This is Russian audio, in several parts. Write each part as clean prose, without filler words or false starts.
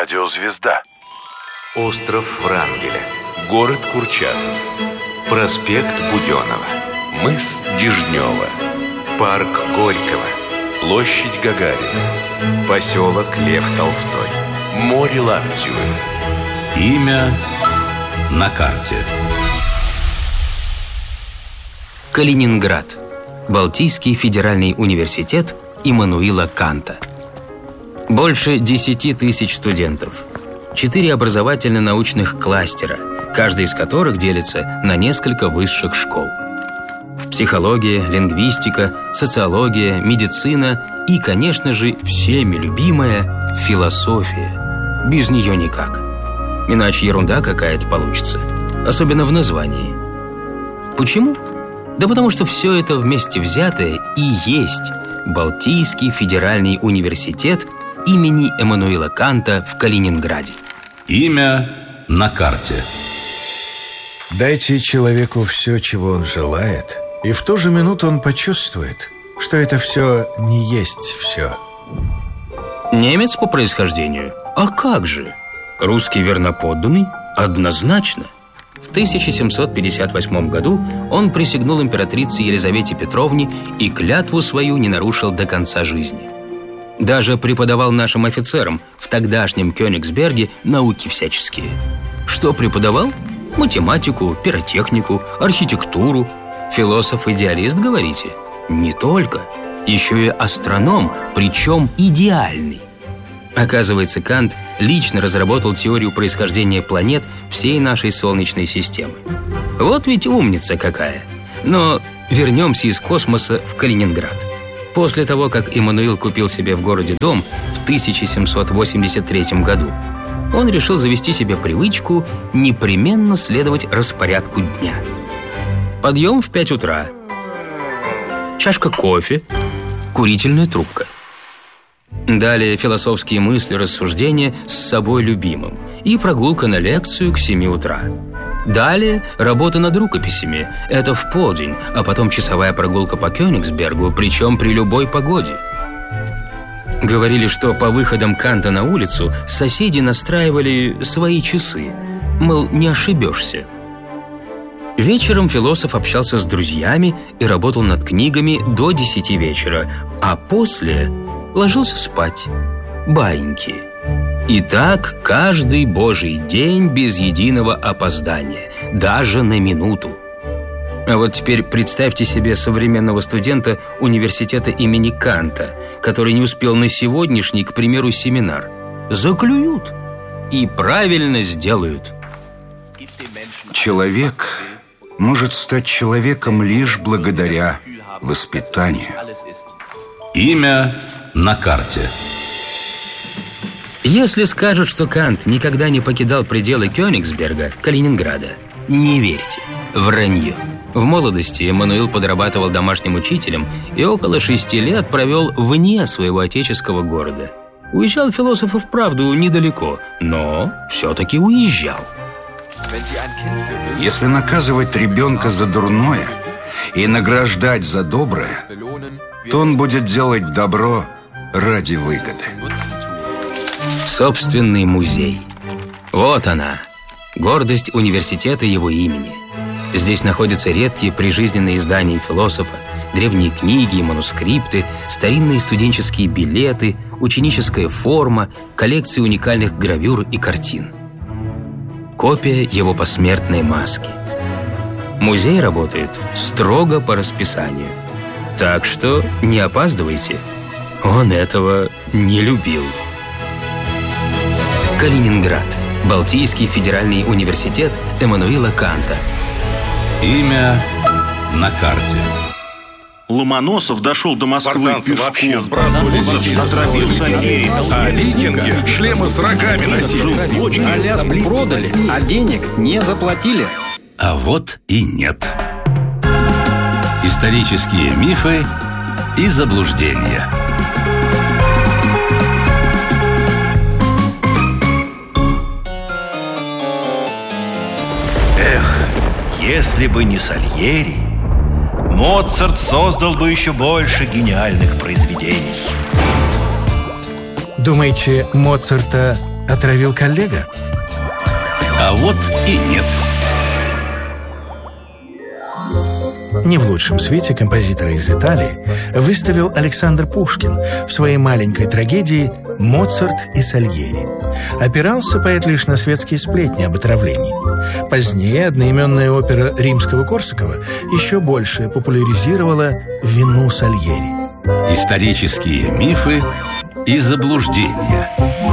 Радиозвезда. Остров Врангеля. Город Курчатов. Проспект Буденова. Мыс Дежнева. Парк Горького. Площадь Гагарина. Поселок Лев Толстой. Море Лаптевы. Имя на карте. Калининград. Балтийский федеральный университет Иммануила Канта. Больше 10 тысяч студентов. 4 образовательно-научных кластера, каждый из которых делится на несколько высших школ. Психология, лингвистика, социология, медицина и, конечно же, всеми любимая философия. Без нее никак. Иначе ерунда какая-то получится. Особенно в названии. Почему? Да потому что все это вместе взятое и есть Балтийский федеральный университет имени Иммануила Канта в Калининграде. Имя на карте. Дайте человеку все, чего он желает, и в ту же минуту он почувствует, что это все не есть все. Немец по происхождению? А как же? Русский верноподданный? Однозначно. В 1758 году он присягнул императрице Елизавете Петровне и клятву свою не нарушил до конца жизни. Даже преподавал нашим офицерам в тогдашнем Кёнигсберге науки всяческие. Что преподавал? Математику, пиротехнику, архитектуру. Философ-идеалист, говорите? Не только. Еще и астроном, причем идеальный. Оказывается, Кант лично разработал теорию происхождения планет всей нашей Солнечной системы. Вот ведь умница какая! Но вернемся из космоса в Калининград. После того, как Иммануил купил себе в городе дом в 1783 году, он решил завести себе привычку непременно следовать распорядку дня. Подъем в 5 утра, чашка кофе, курительная трубка. Далее философские мысли, рассуждения с собой любимым и прогулка на лекцию к 7 утра. Далее работа над рукописями, это в полдень, а потом часовая прогулка по Кёнигсбергу, причем при любой погоде. Говорили, что по выходам Канта на улицу соседи настраивали свои часы, мол, не ошибешься. Вечером философ общался с друзьями и работал над книгами до 10 вечера, а после ложился спать. Баиньки. И так каждый божий день без единого опоздания, даже на минуту. А вот теперь представьте себе современного студента университета имени Канта, который не успел на сегодняшний, к примеру, семинар. Заклюют и правильно сделают. Человек может стать человеком лишь благодаря воспитанию. Имя на карте. Если скажут, что Кант никогда не покидал пределы Кёнигсберга, Калининграда, не верьте. Вранье. В молодости Иммануил подрабатывал домашним учителем и около 6 лет провел вне своего отеческого города. Уезжал философ и вправду недалеко, но все-таки уезжал. Если наказывать ребенка за дурное и награждать за доброе, то он будет делать добро ради выгоды. Собственный музей. Вот она, гордость университета его имени. Здесь находятся редкие прижизненные издания философа, древние книги и манускрипты, старинные студенческие билеты, ученическая форма, коллекции уникальных гравюр и картин. Копия его посмертной маски. Музей работает строго по расписанию. Так что не опаздывайте. Он этого не любил. Калининград. Балтийский федеральный университет Иммануила Канта. Имя на карте. Ломоносов дошел до Москвы Спартанцы пешком. вообще сбрасывали детей. Отравил Сальери. А викинги шлемы с рогами носили. Аляску продали, а денег не заплатили. А вот и нет. Исторические мифы и заблуждения. Если бы не Сальери, Моцарт создал бы еще больше гениальных произведений. Думаете, Моцарта отравил коллега? А вот и нет. Не в лучшем свете композитора из Италии выставил Александр Пушкин в своей маленькой трагедии «Моцарт и Сальери». Опирался поэт лишь на светские сплетни об отравлении. Позднее одноименная опера Римского-Корсакова еще больше популяризировала вину Сальери. Исторические мифы и заблуждения.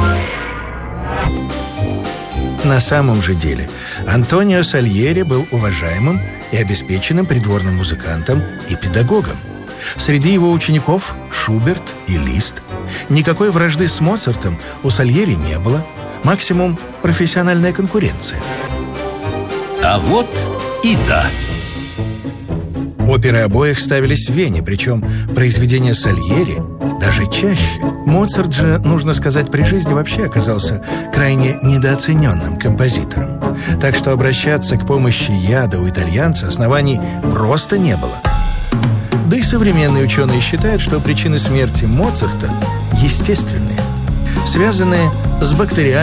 На самом же деле Антонио Сальери был уважаемым и обеспеченным придворным музыкантом и педагогом. Среди его учеников Шуберт и Лист. Никакой вражды с Моцартом у Сальери не было. Максимум профессиональная конкуренция. А вот и да. Оперы обоих ставились в Вене, причем произведения Сальери даже чаще. Моцарт же, нужно сказать, при жизни вообще оказался крайне недооцененным композитором. Так что обращаться к помощи яда у итальянца оснований просто не было. Да и современные ученые считают, что причины смерти Моцарта естественные, связанные с бактериальной